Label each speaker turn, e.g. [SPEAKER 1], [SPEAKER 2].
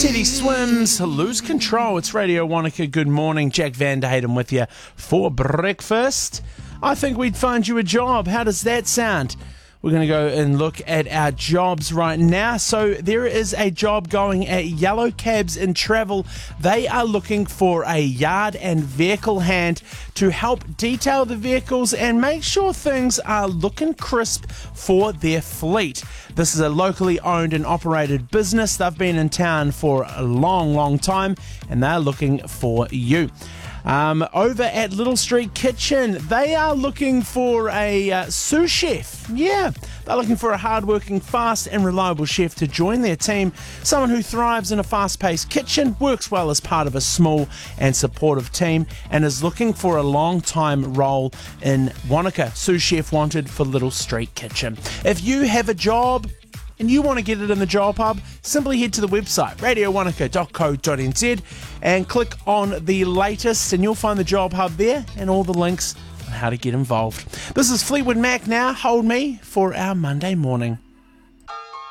[SPEAKER 1] Teddy Swims, Lose Control. It's Radio Wanaka. Good morning. Jack Van Hayden with you for breakfast. I think we'd find you a job. How does that sound? We're going to go and look at our jobs right now. So there is a job going at Yellow Cabs and Travel. They are looking for a yard and vehicle hand to help detail the vehicles and make sure things are looking crisp for their fleet. This is a locally owned and operated business. They've been in town for a long, long time, and they're looking for you. Over at Little Street Kitchen, they are looking for a sous chef. Yeah, they're looking for a hardworking, fast and reliable chef to join their team. Someone who thrives in a fast-paced kitchen, works well as part of a small and supportive team, and is looking for a long-time role in Wanaka. Sous chef wanted for Little Street Kitchen. If you have a job and you want to get it in the Job Hub, simply head to the website, radiowanaka.co.nz, and click on the latest, and you'll find the Job Hub there and all the links on how to get involved. This is Fleetwood Mac now. Hold me for our Monday morning.